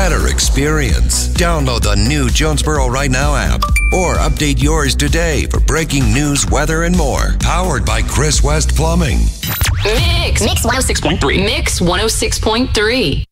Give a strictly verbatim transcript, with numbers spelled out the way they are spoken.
better experience. Download the new Jonesboro Right Now app or update yours today for breaking news, weather, and more. Powered by Chris West Plumbing. Mix. Mix one oh six point three. Mix one oh six point three.